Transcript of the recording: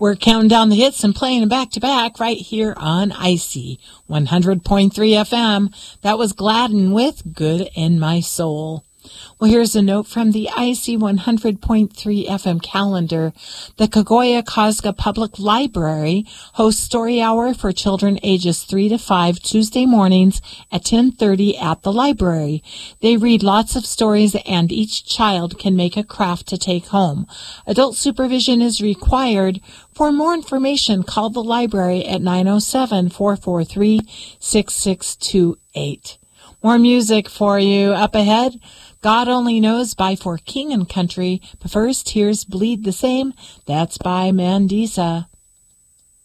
We're counting down the hits and playing them back to back right here on Icy 100.3 FM. That was Gladden with Good in My Soul. Well, here's a note from the Icy 100.3 FM calendar. The Kagoya Kazga Public Library hosts Story Hour for children ages 3 to 5 Tuesday mornings at 10:30 at the library. They read lots of stories and each child can make a craft to take home. Adult supervision is required. For more information, call the library at 907-443-6628. More music for you up ahead. God Only Knows by For King and Country. But first, here's Bleed the Same. That's by Mandisa.